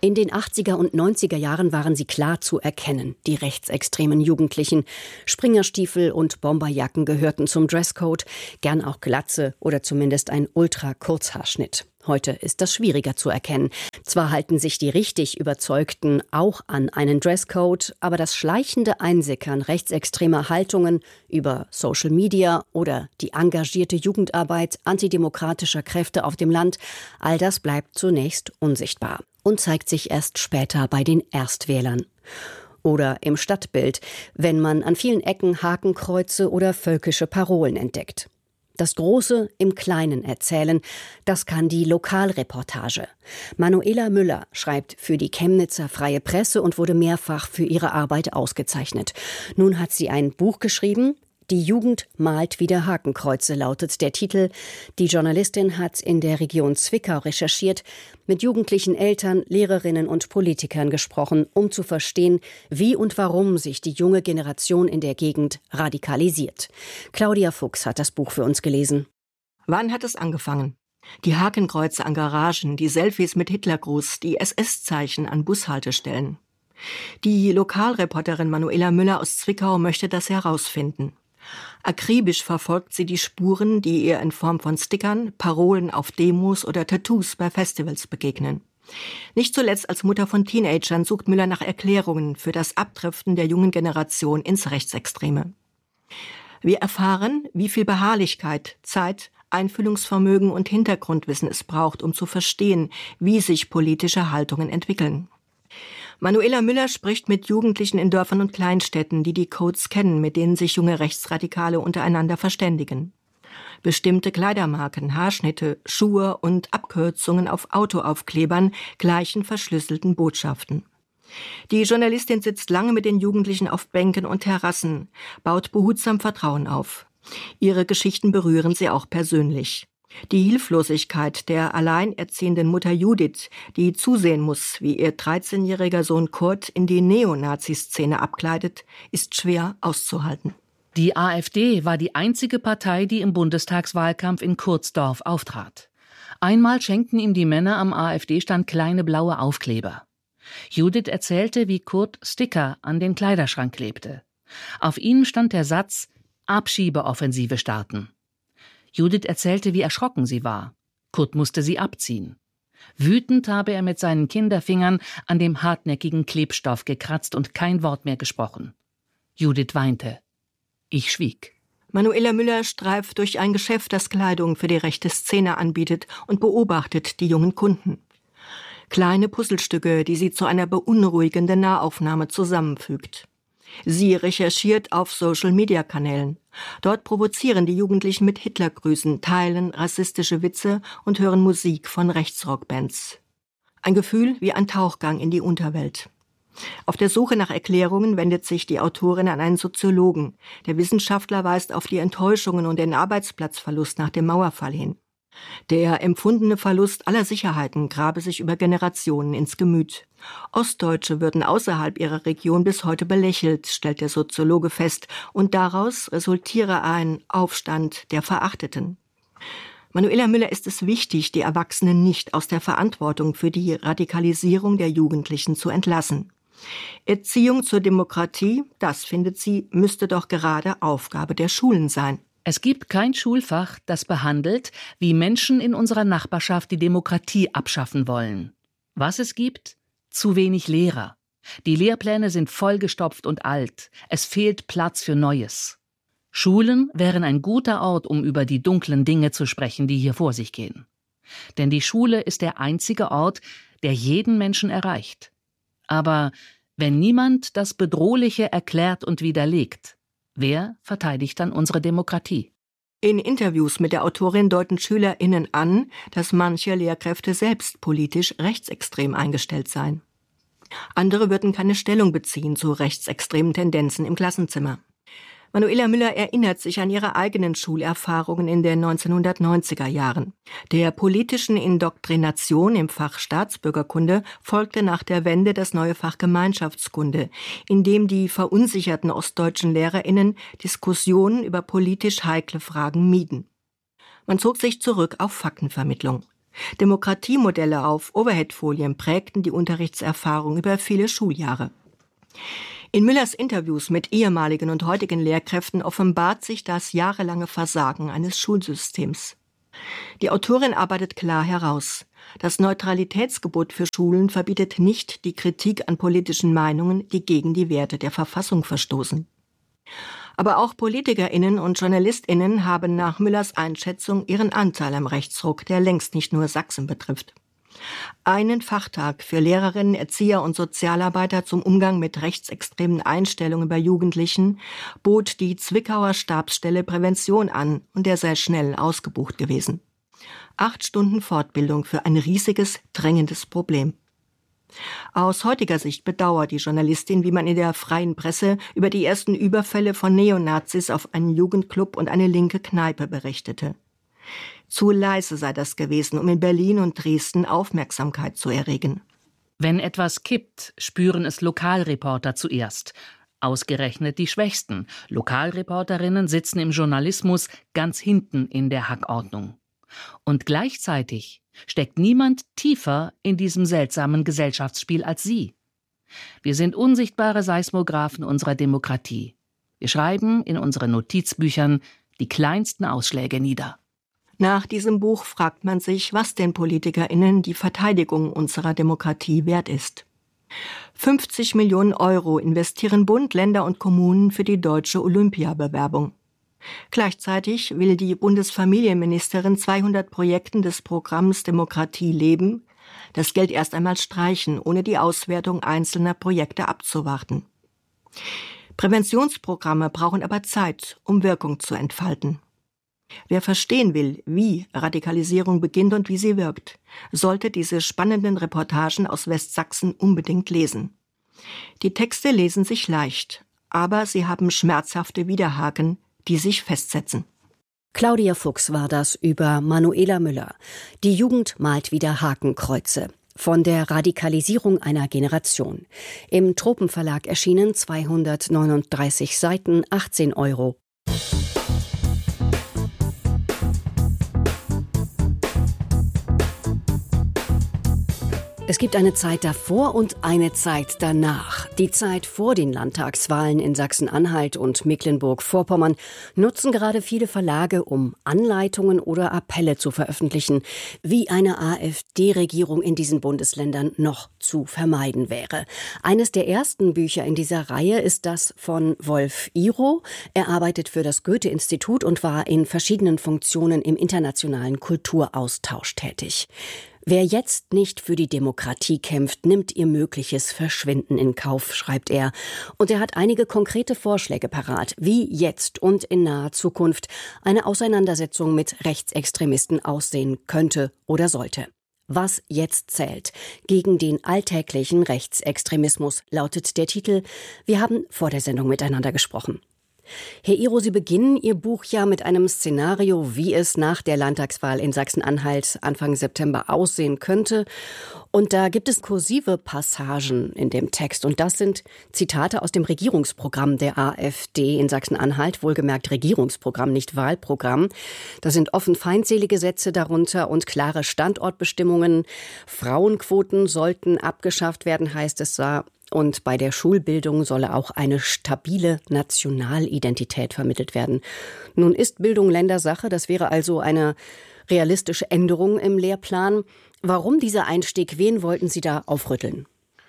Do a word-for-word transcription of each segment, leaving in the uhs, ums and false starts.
In den achtziger und neunziger Jahren waren sie klar zu erkennen, die rechtsextremen Jugendlichen. Springerstiefel und Bomberjacken gehörten zum Dresscode, gern auch Glatze oder zumindest ein Ultra-Kurzhaarschnitt. Heute ist das schwieriger zu erkennen. Zwar halten sich die richtig Überzeugten auch an einen Dresscode, aber das schleichende Einsickern rechtsextremer Haltungen über Social Media oder die engagierte Jugendarbeit antidemokratischer Kräfte auf dem Land, all das bleibt zunächst unsichtbar und zeigt sich erst später bei den Erstwählern. Oder im Stadtbild, wenn man an vielen Ecken Hakenkreuze oder völkische Parolen entdeckt. Das Große im Kleinen erzählen, das kann die Lokalreportage. Manuela Müller schreibt für die Chemnitzer Freie Presse und wurde mehrfach für ihre Arbeit ausgezeichnet. Nun hat sie ein Buch geschrieben. Die Jugend malt wieder Hakenkreuze, lautet der Titel. Die Journalistin hat in der Region Zwickau recherchiert, mit jugendlichen Eltern, Lehrerinnen und Politikern gesprochen, um zu verstehen, wie und warum sich die junge Generation in der Gegend radikalisiert. Claudia Fuchs hat das Buch für uns gelesen. Wann hat es angefangen? Die Hakenkreuze an Garagen, die Selfies mit Hitlergruß, die S S-Zeichen an Bushaltestellen. Die Lokalreporterin Manuela Müller aus Zwickau möchte das herausfinden. Akribisch verfolgt sie die Spuren, die ihr in Form von Stickern, Parolen auf Demos oder Tattoos bei Festivals begegnen. Nicht zuletzt als Mutter von Teenagern sucht Müller nach Erklärungen für das Abdriften der jungen Generation ins Rechtsextreme. Wir erfahren, wie viel Beharrlichkeit, Zeit, Einfühlungsvermögen und Hintergrundwissen es braucht, um zu verstehen, wie sich politische Haltungen entwickeln. Manuela Müller spricht mit Jugendlichen in Dörfern und Kleinstädten, die die Codes kennen, mit denen sich junge Rechtsradikale untereinander verständigen. Bestimmte Kleidermarken, Haarschnitte, Schuhe und Abkürzungen auf Autoaufklebern gleichen verschlüsselten Botschaften. Die Journalistin sitzt lange mit den Jugendlichen auf Bänken und Terrassen, baut behutsam Vertrauen auf. Ihre Geschichten berühren sie auch persönlich. Die Hilflosigkeit der alleinerziehenden Mutter Judith, die zusehen muss, wie ihr dreizehnjähriger Sohn Kurt in die Neonazi-Szene abgleitet, ist schwer auszuhalten. Die AfD war die einzige Partei, die im Bundestagswahlkampf in Kurzdorf auftrat. Einmal schenkten ihm die Männer am AfD-Stand kleine blaue Aufkleber. Judith erzählte, wie Kurt Sticker an den Kleiderschrank klebte. Auf ihnen stand der Satz: Abschiebeoffensive starten. Judith erzählte, wie erschrocken sie war. Kurt musste sie abziehen. Wütend habe er mit seinen Kinderfingern an dem hartnäckigen Klebstoff gekratzt und kein Wort mehr gesprochen. Judith weinte. Ich schwieg. Manuela Müller streift durch ein Geschäft, das Kleidung für die rechte Szene anbietet, und beobachtet die jungen Kunden. Kleine Puzzlestücke, die sie zu einer beunruhigenden Nahaufnahme zusammenfügt. Sie recherchiert auf Social-Media-Kanälen. Dort provozieren die Jugendlichen mit Hitlergrüßen, teilen rassistische Witze und hören Musik von Rechtsrockbands. Ein Gefühl wie ein Tauchgang in die Unterwelt. Auf der Suche nach Erklärungen wendet sich die Autorin an einen Soziologen. Der Wissenschaftler weist auf die Enttäuschungen und den Arbeitsplatzverlust nach dem Mauerfall hin. Der empfundene Verlust aller Sicherheiten grabe sich über Generationen ins Gemüt. Ostdeutsche würden außerhalb ihrer Region bis heute belächelt, stellt der Soziologe fest, und daraus resultiere ein Aufstand der Verachteten. Manuela Müller ist es wichtig, die Erwachsenen nicht aus der Verantwortung für die Radikalisierung der Jugendlichen zu entlassen. Erziehung zur Demokratie, das findet sie, müsste doch gerade Aufgabe der Schulen sein. Es gibt kein Schulfach, das behandelt, wie Menschen in unserer Nachbarschaft die Demokratie abschaffen wollen. Was es gibt? Zu wenig Lehrer. Die Lehrpläne sind vollgestopft und alt. Es fehlt Platz für Neues. Schulen wären ein guter Ort, um über die dunklen Dinge zu sprechen, die hier vor sich gehen. Denn die Schule ist der einzige Ort, der jeden Menschen erreicht. Aber wenn niemand das Bedrohliche erklärt und widerlegt, wer verteidigt dann unsere Demokratie? In Interviews mit der Autorin deuten SchülerInnen an, dass manche Lehrkräfte selbst politisch rechtsextrem eingestellt seien. Andere würden keine Stellung beziehen zu rechtsextremen Tendenzen im Klassenzimmer. Manuela Müller erinnert sich an ihre eigenen Schulerfahrungen in den neunzehnhundertneunziger Jahren. Der politischen Indoktrination im Fach Staatsbürgerkunde folgte nach der Wende das neue Fach Gemeinschaftskunde, in dem die verunsicherten ostdeutschen LehrerInnen Diskussionen über politisch heikle Fragen mieden. Man zog sich zurück auf Faktenvermittlung. Demokratiemodelle auf Overheadfolien prägten die Unterrichtserfahrung über viele Schuljahre. In Müllers Interviews mit ehemaligen und heutigen Lehrkräften offenbart sich das jahrelange Versagen eines Schulsystems. Die Autorin arbeitet klar heraus: Das Neutralitätsgebot für Schulen verbietet nicht die Kritik an politischen Meinungen, die gegen die Werte der Verfassung verstoßen. Aber auch PolitikerInnen und JournalistInnen haben nach Müllers Einschätzung ihren Anteil am Rechtsruck, der längst nicht nur Sachsen betrifft. Einen Fachtag für Lehrerinnen, Erzieher und Sozialarbeiter zum Umgang mit rechtsextremen Einstellungen bei Jugendlichen bot die Zwickauer Stabsstelle Prävention an, und der sei schnell ausgebucht gewesen. Acht Stunden Fortbildung für ein riesiges, drängendes Problem. Aus heutiger Sicht bedauert die Journalistin, wie man in der freien Presse über die ersten Überfälle von Neonazis auf einen Jugendclub und eine linke Kneipe berichtete. Zu leise sei das gewesen, um in Berlin und Dresden Aufmerksamkeit zu erregen. Wenn etwas kippt, spüren es Lokalreporter zuerst. Ausgerechnet die Schwächsten. Lokalreporterinnen sitzen im Journalismus ganz hinten in der Hackordnung. Und gleichzeitig steckt niemand tiefer in diesem seltsamen Gesellschaftsspiel als sie. Wir sind unsichtbare Seismographen unserer Demokratie. Wir schreiben in unseren Notizbüchern die kleinsten Ausschläge nieder. Nach diesem Buch fragt man sich, was den PolitikerInnen die Verteidigung unserer Demokratie wert ist. fünfzig Millionen Euro investieren Bund, Länder und Kommunen für die deutsche Olympiabewerbung. Gleichzeitig will die Bundesfamilienministerin zweihundert Projekten des Programms Demokratie leben das Geld erst einmal streichen, ohne die Auswertung einzelner Projekte abzuwarten. Präventionsprogramme brauchen aber Zeit, um Wirkung zu entfalten. Wer verstehen will, wie Radikalisierung beginnt und wie sie wirkt, sollte diese spannenden Reportagen aus Westsachsen unbedingt lesen. Die Texte lesen sich leicht, aber sie haben schmerzhafte Widerhaken, die sich festsetzen. Claudia Fuchs war das über Manuela Müller. Die Jugend malt wieder Hakenkreuze. Von der Radikalisierung einer Generation. Im Tropenverlag erschienen, zweihundertneununddreißig Seiten, achtzehn Euro. Es gibt eine Zeit davor und eine Zeit danach. Die Zeit vor den Landtagswahlen in Sachsen-Anhalt und Mecklenburg-Vorpommern nutzen gerade viele Verlage, um Anleitungen oder Appelle zu veröffentlichen, wie eine AfD-Regierung in diesen Bundesländern noch zu vermeiden wäre. Eines der ersten Bücher in dieser Reihe ist das von Wolf Iro. Er arbeitet für das Goethe-Institut und war in verschiedenen Funktionen im internationalen Kulturaustausch tätig. Wer jetzt nicht für die Demokratie kämpft, nimmt ihr mögliches Verschwinden in Kauf, schreibt er. Und er hat einige konkrete Vorschläge parat, wie jetzt und in naher Zukunft eine Auseinandersetzung mit Rechtsextremisten aussehen könnte oder sollte. Was jetzt zählt gegen den alltäglichen Rechtsextremismus, lautet der Titel. Wir haben vor der Sendung miteinander gesprochen. Herr Iro, Sie beginnen Ihr Buch ja mit einem Szenario, wie es nach der Landtagswahl in Sachsen-Anhalt Anfang September aussehen könnte. Und da gibt es kursive Passagen in dem Text. Und das sind Zitate aus dem Regierungsprogramm der AfD in Sachsen-Anhalt. Wohlgemerkt Regierungsprogramm, nicht Wahlprogramm. Da sind offen feindselige Sätze darunter und klare Standortbestimmungen. Frauenquoten sollten abgeschafft werden, heißt es da. Und bei der Schulbildung solle auch eine stabile Nationalidentität vermittelt werden. Nun ist Bildung Ländersache, das wäre also eine realistische Änderung im Lehrplan. Warum dieser Einstieg? Wen wollten Sie da aufrütteln?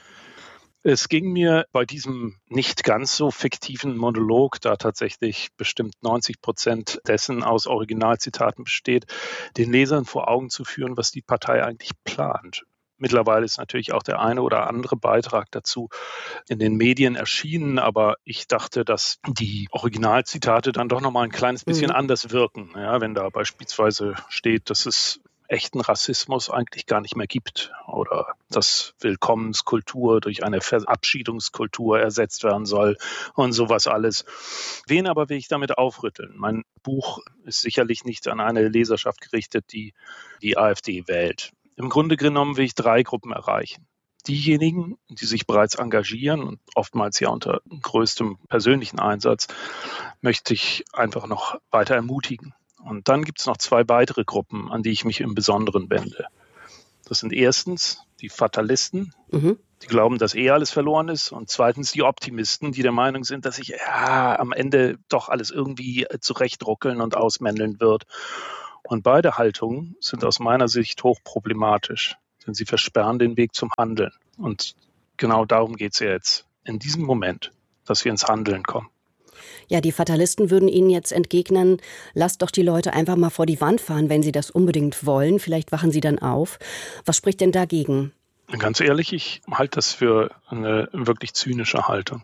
Es ging mir bei diesem nicht ganz so fiktiven Monolog, da tatsächlich bestimmt neunzig Prozent dessen aus Originalzitaten besteht, den Lesern vor Augen zu führen, was die Partei eigentlich plant. Mittlerweile ist natürlich auch der eine oder andere Beitrag dazu in den Medien erschienen, aber ich dachte, dass die Originalzitate dann doch noch mal ein kleines bisschen mhm. anders wirken. Ja, wenn da beispielsweise steht, dass es echten Rassismus eigentlich gar nicht mehr gibt oder dass Willkommenskultur durch eine Verabschiedungskultur ersetzt werden soll und sowas alles. Wen aber will ich damit aufrütteln? Mein Buch ist sicherlich nicht an eine Leserschaft gerichtet, die die AfD wählt. Im Grunde genommen will ich drei Gruppen erreichen. Diejenigen, die sich bereits engagieren und oftmals ja unter größtem persönlichen Einsatz, möchte ich einfach noch weiter ermutigen. Und dann gibt es noch zwei weitere Gruppen, an die ich mich im Besonderen wende. Das sind erstens die Fatalisten, mhm. die glauben, dass eh alles verloren ist. Und zweitens die Optimisten, die der Meinung sind, dass sich ja, am Ende doch alles irgendwie zurechtruckeln und ausmändeln wird. Und beide Haltungen sind aus meiner Sicht hochproblematisch, denn sie versperren den Weg zum Handeln. Und genau darum geht es ja jetzt, in diesem Moment, dass wir ins Handeln kommen. Ja, die Fatalisten würden Ihnen jetzt entgegnen, lasst doch die Leute einfach mal vor die Wand fahren, wenn sie das unbedingt wollen. Vielleicht wachen sie dann auf. Was spricht denn dagegen? Ganz ehrlich, ich halte das für eine wirklich zynische Haltung.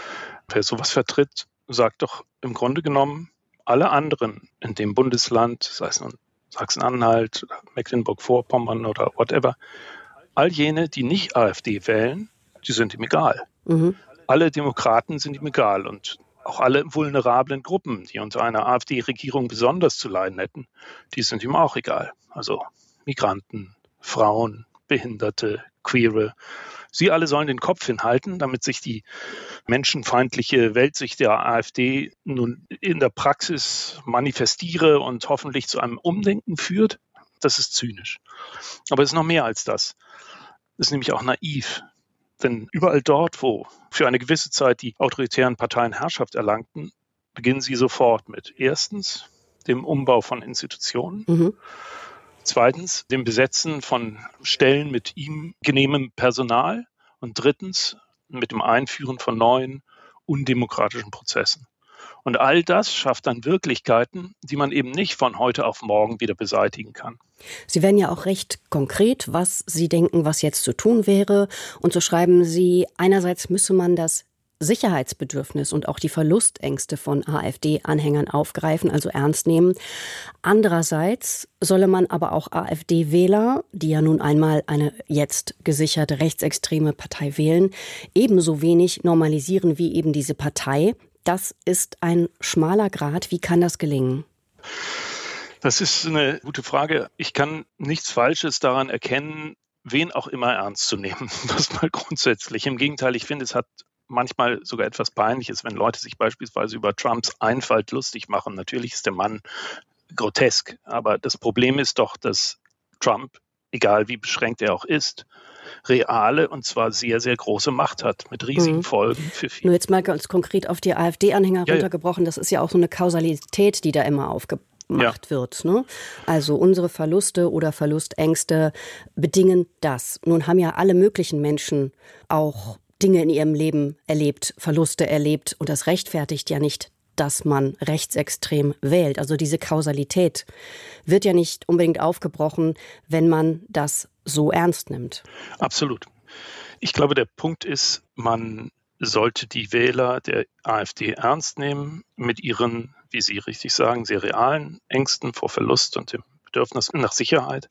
Wer sowas vertritt, sagt doch im Grunde genommen, alle anderen in dem Bundesland, sei es nun Sachsen-Anhalt, Mecklenburg-Vorpommern oder whatever, all jene, die nicht AfD wählen, die sind ihm egal. Mhm. Alle Demokraten sind ihm egal und auch alle vulnerablen Gruppen, die unter einer AfD-Regierung besonders zu leiden hätten, die sind ihm auch egal. Also Migranten, Frauen, Behinderte, Queere. Sie alle sollen den Kopf hinhalten, damit sich die menschenfeindliche Weltsicht der AfD nun in der Praxis manifestiere und hoffentlich zu einem Umdenken führt. Das ist zynisch. Aber es ist noch mehr als das. Es ist nämlich auch naiv. Denn überall dort, wo für eine gewisse Zeit die autoritären Parteien Herrschaft erlangten, beginnen sie sofort mit erstens dem Umbau von Institutionen, mhm. zweitens dem Besetzen von Stellen mit ihm genehmem Personal und drittens mit dem Einführen von neuen, undemokratischen Prozessen. Und all das schafft dann Wirklichkeiten, die man eben nicht von heute auf morgen wieder beseitigen kann. Sie werden ja auch recht konkret, was Sie denken, was jetzt zu tun wäre. Und so schreiben Sie, einerseits müsse man das Sicherheitsbedürfnis und auch die Verlustängste von AfD-Anhängern aufgreifen, also ernst nehmen. Andererseits solle man aber auch AfD-Wähler, die ja nun einmal eine jetzt gesicherte rechtsextreme Partei wählen, ebenso wenig normalisieren wie eben diese Partei. Das ist ein schmaler Grat. Wie kann das gelingen? Das ist eine gute Frage. Ich kann nichts Falsches daran erkennen, wen auch immer ernst zu nehmen. Das mal grundsätzlich. Im Gegenteil, ich finde, es hat manchmal sogar etwas Peinliches, wenn Leute sich beispielsweise über Trumps Einfalt lustig machen. Natürlich ist der Mann grotesk, aber das Problem ist doch, dass Trump, egal wie beschränkt er auch ist, reale und zwar sehr, sehr große Macht hat, mit riesigen mhm. Folgen für viele. Nur jetzt mal ganz konkret auf die AfD-Anhänger ja, runtergebrochen, das ist ja auch so eine Kausalität, die da immer aufgebaut gemacht ja. wird. Ne? Also unsere Verluste oder Verlustängste bedingen das. Nun haben ja alle möglichen Menschen auch Dinge in ihrem Leben erlebt, Verluste erlebt und das rechtfertigt ja nicht, dass man rechtsextrem wählt. Also diese Kausalität wird ja nicht unbedingt aufgebrochen, wenn man das so ernst nimmt. Absolut. Ich glaube, der Punkt ist, man sollte die Wähler der AfD ernst nehmen mit ihren, wie Sie richtig sagen, sehr realen Ängsten vor Verlust und dem Bedürfnis nach Sicherheit.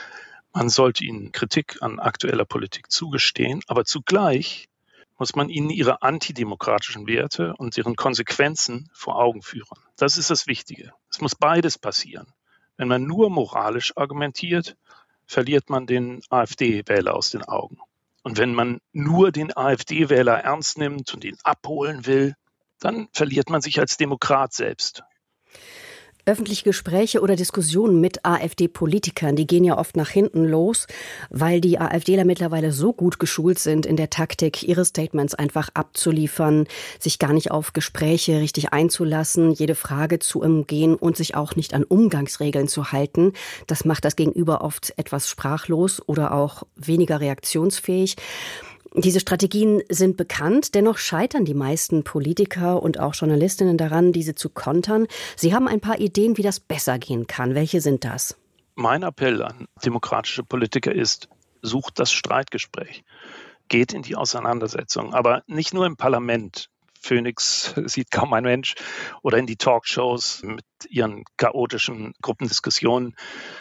Man sollte ihnen Kritik an aktueller Politik zugestehen, aber zugleich muss man ihnen ihre antidemokratischen Werte und deren Konsequenzen vor Augen führen. Das ist das Wichtige. Es muss beides passieren. Wenn man nur moralisch argumentiert, verliert man den AfD-Wähler aus den Augen. Und wenn man nur den AfD-Wähler ernst nimmt und ihn abholen will, dann verliert man sich als Demokrat selbst. Öffentliche Gespräche oder Diskussionen mit AfD-Politikern, die gehen ja oft nach hinten los, weil die AfDler mittlerweile so gut geschult sind in der Taktik, ihre Statements einfach abzuliefern, sich gar nicht auf Gespräche richtig einzulassen, jede Frage zu umgehen und sich auch nicht an Umgangsregeln zu halten. Das macht das Gegenüber oft etwas sprachlos oder auch weniger reaktionsfähig. Diese Strategien sind bekannt, dennoch scheitern die meisten Politiker und auch Journalistinnen daran, diese zu kontern. Sie haben ein paar Ideen, wie das besser gehen kann. Welche sind das? Mein Appell an demokratische Politiker ist, sucht das Streitgespräch, geht in die Auseinandersetzung, aber nicht nur im Parlament. Phoenix sieht kaum ein Mensch oder in die Talkshows mit ihren chaotischen Gruppendiskussionen.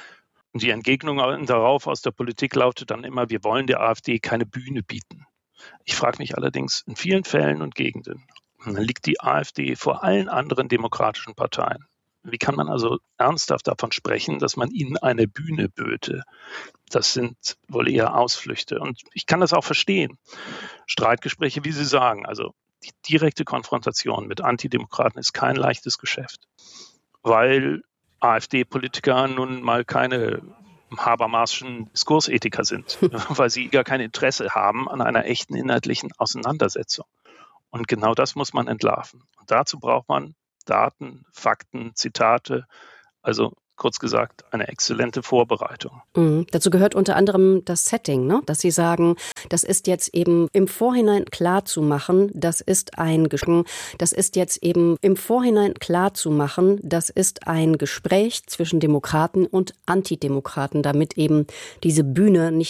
Die Entgegnung darauf aus der Politik lautet dann immer, wir wollen der AfD keine Bühne bieten. Ich frage mich allerdings in vielen Fällen und Gegenden, liegt die AfD vor allen anderen demokratischen Parteien. Wie kann man also ernsthaft davon sprechen, dass man ihnen eine Bühne böte? Das sind wohl eher Ausflüchte. Und ich kann das auch verstehen. Streitgespräche, wie Sie sagen, also die direkte Konfrontation mit Antidemokraten ist kein leichtes Geschäft, weil AfD-Politiker nun mal keine Habermaschen Diskursethiker sind, weil sie gar kein Interesse haben an einer echten inhaltlichen Auseinandersetzung. Und genau das muss man entlarven. Und dazu braucht man Daten, Fakten, Zitate, also kurz gesagt, eine exzellente Vorbereitung. Mhm. Dazu gehört unter anderem das Setting, ne? Dass Sie sagen, das ist jetzt eben im Vorhinein klar zu machen, das ist ein Gespräch, das ist jetzt eben im Vorhinein klar zu machen, das ist ein Gespräch zwischen Demokraten und Antidemokraten, damit eben diese Bühne nicht